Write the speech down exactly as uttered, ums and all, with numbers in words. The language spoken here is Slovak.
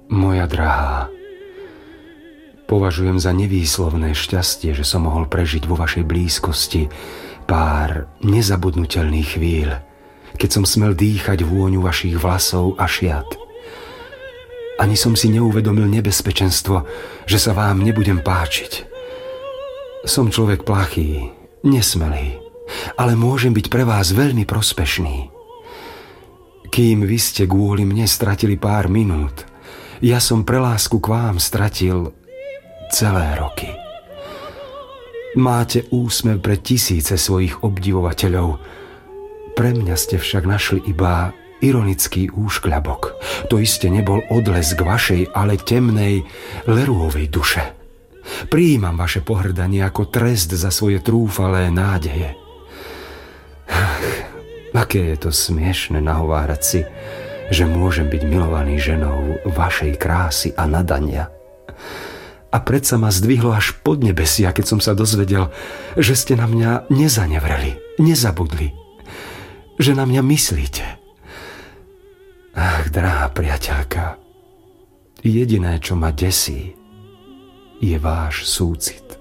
Moja drahá, považujem za nevýslovné šťastie, že som mohol prežiť vo vašej blízkosti pár nezabudnutelných chvíľ, keď som smel dýchať vôňu vašich vlasov a šiat. Ani som si neuvedomil nebezpečenstvo, že sa vám nebudem páčiť. Som človek plachý, nesmelý, ale môžem byť pre vás veľmi prospešný. Kým vy ste kvôli mne stratili pár minút, ja som pre lásku k vám stratil celé roky. Máte úsmev pre tisíce svojich obdivovateľov. Pre mňa ste však našli iba ironický úškľabok. To iste nebol odlesk vašej, ale temnej Lerouvovej duše. Prijímam vaše pohrdanie ako trest za svoje trúfalé nádeje. Ach, aké je to smiešne nahovárať si, že môžem byť milovaný ženou vašej krásy a nadania. A predsa ma zdvihlo až pod nebesia, keď som sa dozvedel, že ste na mňa nezanevreli, nezabudli, že na mňa myslíte. Ach, drahá priateľka, jediné, čo ma desí, je váš súcit.